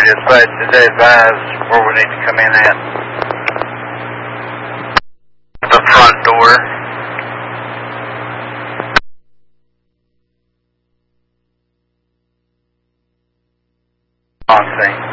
but did they advise where we need to come in at? The front door. On thing.